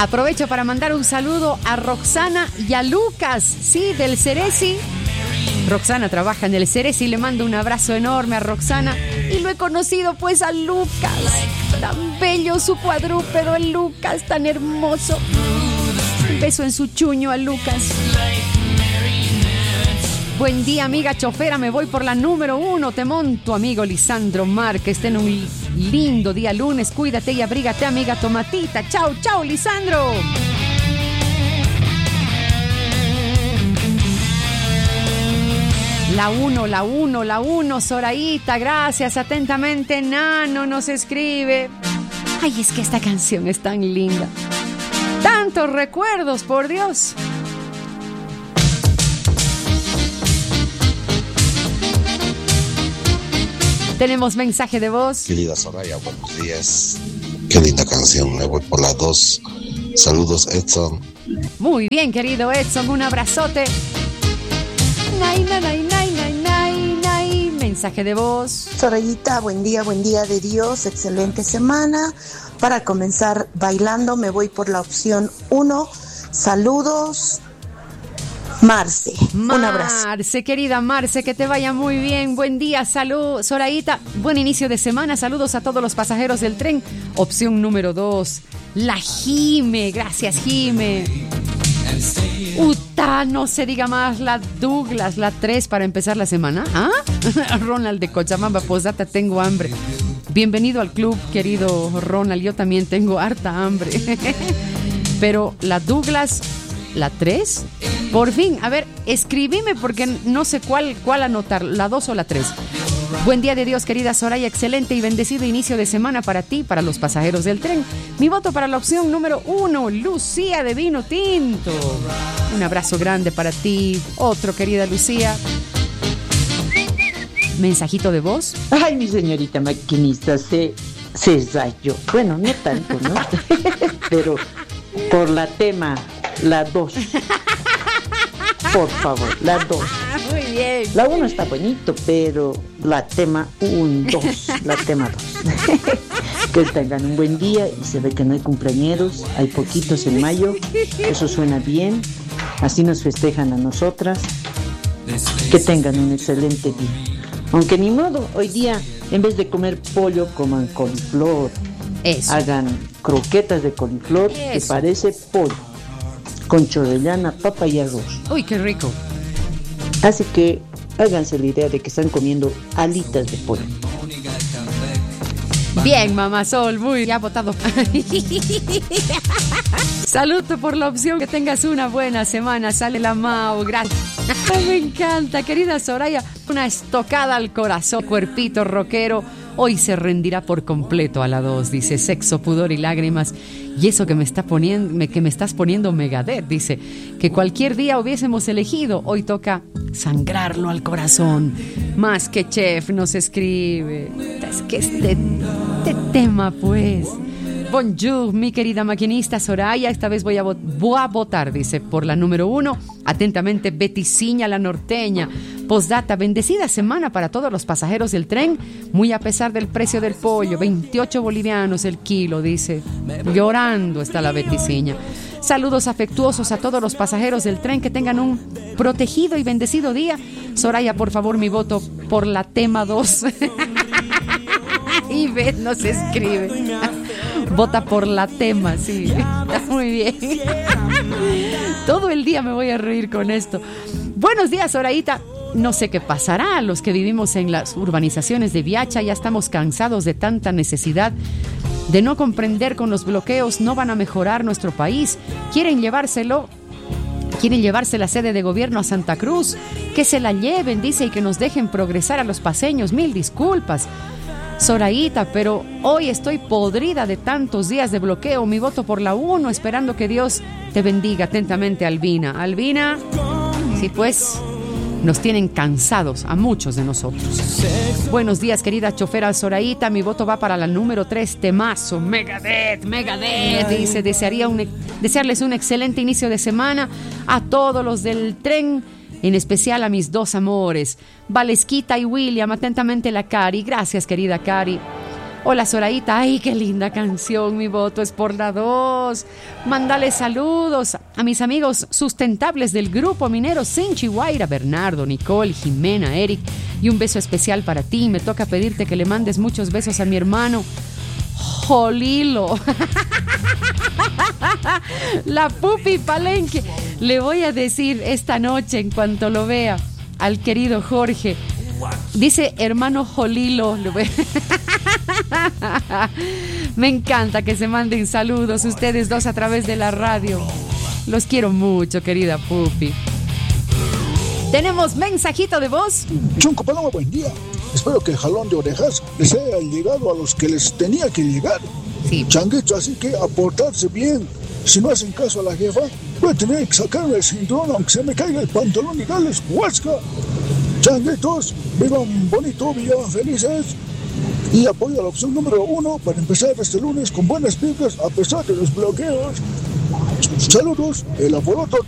Aprovecho para mandar un saludo a Roxana y a Lucas, sí, del Ceresi. Roxana trabaja en el Ceresi, le mando un abrazo enorme a Roxana. Y lo he conocido pues a Lucas, tan bello su cuadrúpedo, el Lucas, tan hermoso. Un beso en su chuño a Lucas. Buen día, amiga chofera, me voy por la número 1. Te monto, amigo Lisandro Márquez. Ten un lindo día lunes. Cuídate y abrígate, amiga Tomatita. Chao, chao, Lisandro. La 1, Zoraíta. Gracias, atentamente. Nano nos escribe. Ay, es que esta canción es tan linda. Tantos recuerdos, por Dios. Tenemos mensaje de voz. Querida Soraya, buenos días. Qué linda canción, me voy por la 2. Saludos, Edson. Muy bien, querido Edson, un abrazote. Nay, nay, nay, nay, nay, nay, nay. Mensaje de voz. Sorayita, buen día de Dios, excelente semana. Para comenzar bailando me voy por la opción 1. Saludos. Marce, un abrazo. Marce, querida Marce, que te vaya muy bien. Buen día, salud, Zoraíta. Buen inicio de semana. Saludos a todos los pasajeros del tren. Opción número 2, la Jime. Gracias, Jime. Uta, no se diga más, la Douglas, la 3 para empezar la semana. ¿Ah? Ronald de Cochabamba, posdata, tengo hambre. Bienvenido al club, querido Ronald. Yo también tengo harta hambre. Pero la Douglas, la 3, por fin, a ver, escribime porque no sé cuál anotar, la 2 o la 3. Buen día de Dios, querida Soraya, excelente y bendecido inicio de semana para ti, para los pasajeros del tren. Mi voto para la opción número 1, Lucía de Vino Tinto. Un abrazo grande para ti, otro, querida Lucía. Mensajito de voz. Ay, mi señorita maquinista, se rayó. Bueno, no tanto, ¿no? Pero por la tema, la 2. Por favor, la 2. Muy bien. La 1 está bonito, pero la tema 2. La tema 2. Que tengan un buen día y se ve que no hay cumpleañeros, hay poquitos en mayo. Eso suena bien. Así nos festejan a nosotras. Que tengan un excelente día. Aunque ni modo, hoy día, en vez de comer pollo, coman coliflor. Eso. Hagan croquetas de coliflor, que parece pollo, con chorrellana, papa y arroz. Uy, qué rico. Así que háganse la idea de que están comiendo alitas de pollo. Bien, mamá Sol, muy ya votado. Saludo por la opción, que tengas una buena semana. Sale la Mao, gracias. Me encanta, querida Soraya. Una estocada al corazón, cuerpito rockero. Hoy se rendirá por completo a la 2, dice, sexo, pudor y lágrimas. Y eso que me estás poniendo Megadeth, dice, que cualquier día hubiésemos elegido, hoy toca sangrarlo al corazón. Más que chef nos escribe. Es que este tema, pues. Bonjour, mi querida maquinista Soraya. Esta vez voy a votar, dice, por la número 1. Atentamente, Beticiña, la norteña. Postdata, bendecida semana para todos los pasajeros del tren, muy a pesar del precio del pollo, 28 bolivianos el kilo, dice. Llorando está la Beticiña. Saludos afectuosos a todos los pasajeros del tren, que tengan un protegido y bendecido día. Soraya, por favor, mi voto por la tema 2. Y Beth nos escribe. Vota por la tema, sí. Muy bien. Todo el día me voy a reír con esto. Buenos días, Soraíta. No sé qué pasará. Los que vivimos en las urbanizaciones de Viacha ya estamos cansados de tanta necesidad de no comprender. Con los bloqueos no van a mejorar nuestro país. Quieren llevarse la sede de gobierno a Santa Cruz. Que se la lleven, dice, y que nos dejen progresar a los paseños. Mil disculpas, Soraíta, pero hoy estoy podrida de tantos días de bloqueo. Mi voto por la 1, esperando que Dios te bendiga. Atentamente, Albina. Albina, sí, pues nos tienen cansados a muchos de nosotros. Buenos días, querida chofera Soraíta. Mi voto va para la número 3, temazo. Megadeth, dice. Desearles un excelente inicio de semana a todos los del tren, en especial a mis dos amores, Valesquita y William. Atentamente, la Cari. Gracias, querida Cari. Hola Zoraita, ay qué linda canción, mi voto es por la 2. Mándale saludos a mis amigos sustentables del grupo minero Senchi Guaira, Bernardo, Nicole, Jimena, Eric, y un beso especial para ti. Me toca pedirte que le mandes muchos besos a mi hermano Jolilo. La Pupi Palenque. Le voy a decir esta noche en cuanto lo vea al querido Jorge. Dice hermano Jolilo. Me encanta que se manden saludos ustedes dos a través de la radio. Los quiero mucho, querida Pupi. Tenemos mensajito de voz. Chunco Paloma, buen día. Espero que el jalón de orejas les haya llegado a los que les tenía que llegar. Sí. Changuitos, así que a portarse bien. Si no hacen caso a la jefa, voy a tener que sacarme el cinturón aunque se me caiga el pantalón y darles huasca. Changuitos, vivan bonito, vivan felices. Y apoyo a la opción número 1 para empezar este lunes con buenas vibras a pesar de los bloqueos. Saludos, el Alboroto